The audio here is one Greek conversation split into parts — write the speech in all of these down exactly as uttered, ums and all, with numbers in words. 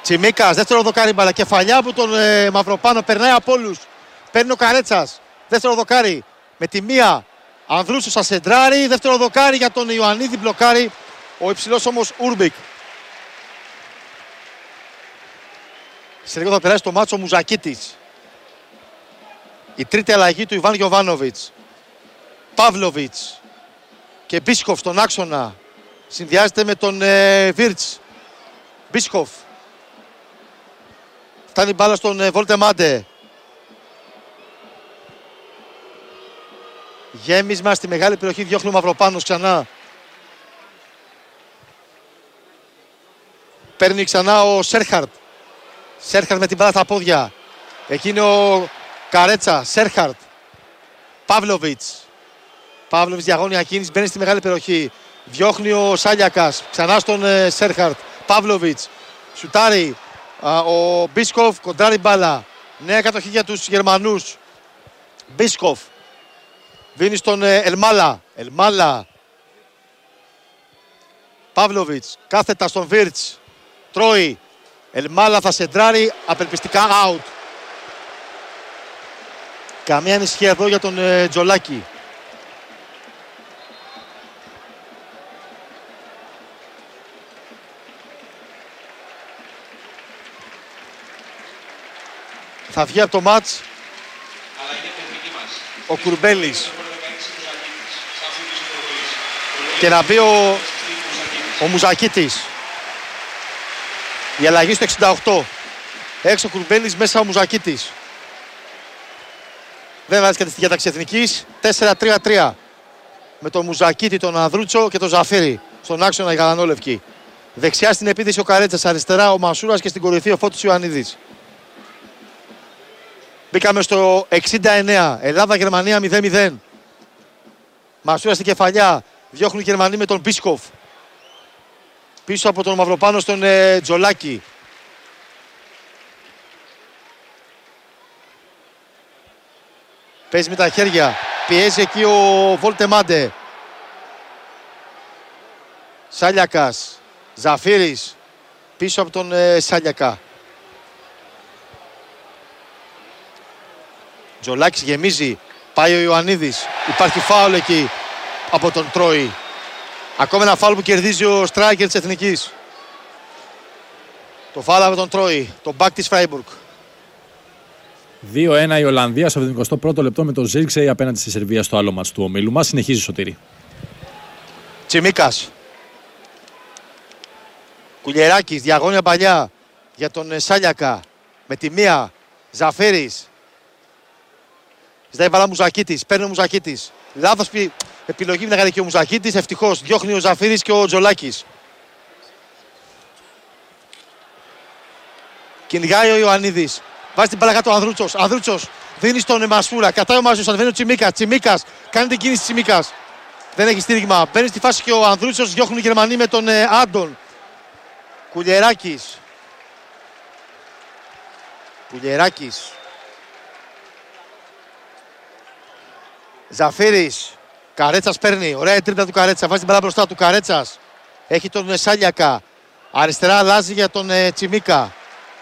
Τσιμίκας, δεύτερο δοκάρι μπάλα. Κεφαλιά από τον ε, Μαυροπάνο, περνάει από όλους. Παίρνει ο Καρέτσας. Δεύτερο δοκάρι με τη μία. Ανδρούσος ασεντράρει. Δεύτερο δοκάρι για τον Ιωαννίδη, μπλοκάρει ο υψηλός όμως Ούρμπικ. Σε λίγο θα περάσει το μάτσο Μουζακίτης. Η τρίτη αλλαγή του Ιβάν Γιοβάνοβιτς. Παύλοβιτς και Μπίσκοφ στον άξονα. Συνδυάζεται με τον ε, Βίρτς. Μπίσκοφ. Φτάνει μπάλα στον ε, Βολτεμάντε. Γέμισμα στη μεγάλη περιοχή, διώχνει ο Μαυροπάνος ξανά. Παίρνει ξανά ο Σέρχαρτ. Σέρχαρτ με την μπάλα στα πόδια. Εκεί είναι ο Καρέτσα, Σέρχαρτ. Παύλοβιτς. Παύλοβιτς διαγώνια κίνηση, μπαίνει στη μεγάλη περιοχή. Διώχνει ο Σάλιακας, ξανά στον ε, Σέρχαρτ. Παύλοβιτς. Σουτάρει α, ο Μπίσκοφ, κοντράρει μπάλα. Νέα κατοχή για τους Γερμανούς. Μπίσκοφ. Δίνει στον ε, Ελμάλα. Ελμάλα. Παύλοβιτς. Κάθετα στον Βίρτς. Τρώει. Ελμάλα θα σεντράρει. Απελπιστικά out. Καμία ανησυχία εδώ για τον ε, Τζολάκη. Θα βγει από το μάτς ο Κουρμπέλης και να μπει ο, ο Μουζακίτης. Η αλλαγή στο εξήντα οκτώ. Έξω ο Κουρμπέλης, μέσα ο Μουζακίτης. Δεν βάζει στη διάταξη εθνικής. τέσσερα τρία τρία. Με τον Μουζακίτη, τον Ανδρούτσο και τον Ζαφύρη. Στον άξονα οι γαλανόλευκοι. Δεξιά στην επίθεση ο Καρέτσας. Αριστερά ο Μασούρας και στην κορυφή ο Φώτης Ιωαννίδης. Μπήκαμε στο εξήντα εννέα. Ελλάδα-Γερμανία μηδέν μηδέν. Μασούρα στην κεφαλιά. Διώχνουν οι Γερμανοί με τον Μπίσκοφ. Πίσω από τον Μαυροπάνο στον ε, Τζολάκη. Παίζει με τα χέρια. Πιέζει εκεί ο Βολτεμάντε. Σάλιακας. Ζαφύρης. Πίσω από τον ε, Σάλιακα. Τζολάκης γεμίζει. Πάει ο Ιωαννίδης. Υπάρχει φάουλ εκεί από τον Τρόι. Ακόμα ένα φάουλ που κερδίζει ο στράικερ της Εθνικής. Το φάουλ από τον Τρόι. Το back της Φράιμπουργκ. δύο ένα η Ολλανδία στο εβδομηκοστό πρώτο λεπτό με τον Ζίρξεϊ απέναντι στη Σερβία στο άλλο μάτς του ομίλου μας. Συνεχίζει Σωτήρη. Τσιμίκας. Κουλιεράκης. Διαγώνια παλιά για τον Σάλιακα. Με τη μία. Ζαφέρης. Ζητάει μπαλά Μουζακίτης. Παίρνει ο Μουζακίτης. Λάθος πι... επιλογή να κάνει και ο Μουζακίτης. Ευτυχώς διώχνει ο Ζαφύρης και ο Τζολάκης. Κυνηγάει ο Ιωαννίδης. Βάζει την μπάλα κάτω ο Ανδρούτσος. Ανδρούτσος δίνει στον Μασούρα. Κατάει ο Μασούρας. Ανεβαίνει ο Τσιμίκας. Τσιμίκας κάνει την κίνηση Τσιμίκας. Δεν έχει στήριγμα. Μπαίνει στη φάση και ο Ανδρούτσος. Διώχνουν οι Γερμανοί με τον ε, Άντων. Κουλιεράκης. Κουλιεράκης. Ζαφύρης. Καρέτσας παίρνει. Ωραία η τρίτα του Καρέτσα. Βάζει την μπάλα μπροστά του Καρέτσας. Έχει τον Σάλιακα. Αριστερά αλλάζει για τον ε, Τσιμίκα.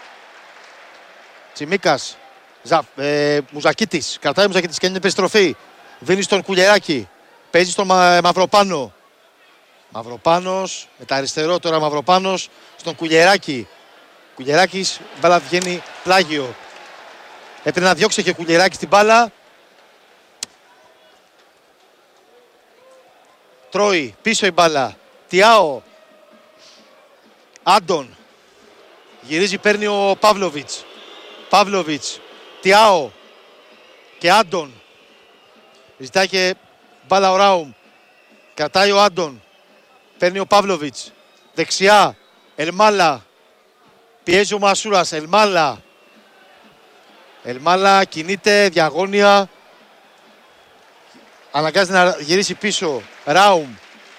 Τσιμίκας. Ζα, ε, Μουζακίτης. Κρατάει ο Μουζακίτης και είναι επιστροφή. Δίνει στον Κουλιεράκη. Παίζει στον Μα, Μαυροπάνο. Μαυροπάνος. Με τα αριστερό τώρα Μαυροπάνος. Στον Κουλιεράκη. Κουλιεράκης. Μπάλα βγαίνει πλάγιο. Έπρεπε να διώξει και ο Κουλιεράκης την μπάλα. Τρώει πίσω η μπάλα. Τιάο. Άντων. Γυρίζει, παίρνει ο Παύλοβιτς. Παύλοβιτς. Τιάο. Και Άντων. Ζητάει και μπάλα ο Ράουμ. Κρατάει ο Άντων. Παίρνει ο Παύλοβιτς. Δεξιά. Ελμάλα. Πιέζει ο Μασούρας. Ελμάλα. Ελμάλα κινείται διαγώνια. Αναγκάζει να γυρίσει πίσω. Ράουμ.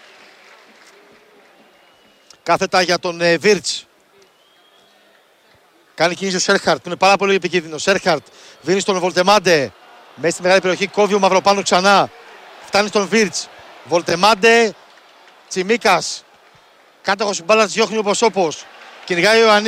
Κάθετα για τον ε, Βίρτς. Κάνει κίνηση ο Σέρχαρτ που είναι πάρα πολύ επικίνδυνο. Σέρχαρτ δίνει στον Βολτεμάντε. Μέσα στη μεγάλη περιοχή κόβει ο Μαυροπάνο ξανά. Φτάνει στον Βίρτς. Βολτεμάντε. Τσιμίκας. Κάτω στην μπάλα της διώχνει ο Ποσόπος. Κυνηγάει ο Ιωαννίδης.